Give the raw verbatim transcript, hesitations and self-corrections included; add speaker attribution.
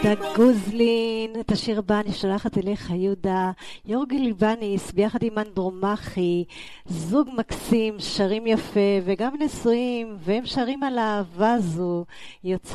Speaker 1: גוזלין, את השיר הבא אני שולחת אליך יהודה, יורגי ליבניס ביחד עם אנדרומחי, זוג מקסים, שרים יפה וגם נשואים, והם שרים על האהבה הזו, יוצא